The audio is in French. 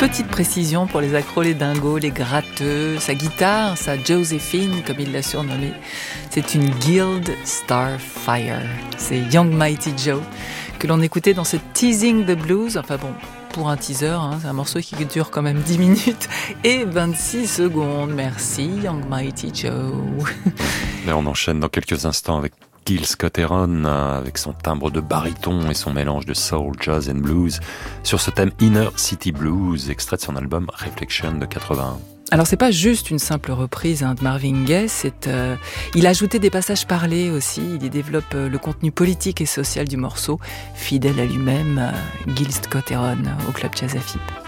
Petite précision pour les accros, les dingos, les gratteux. Sa guitare, sa Josephine, comme il l'a surnommée, c'est une Guild Starfire. C'est Young Mighty Joe que l'on écoutait dans ce Teasing the Blues. Enfin bon, pour un teaser, c'est un morceau qui dure quand même 10 minutes et 26 secondes. Merci Young Mighty Joe. Mais on enchaîne dans quelques instants avec Gil Scott-Heron, avec son timbre de baryton et son mélange de soul, jazz and blues, sur ce thème Inner City Blues, extrait de son album Reflection de 81. Alors c'est pas juste une simple reprise de Marvin Gaye, il a ajouté des passages parlés aussi, il y développe le contenu politique et social du morceau, fidèle à lui-même, Gil Scott-Heron au Club Jazz à Fipe.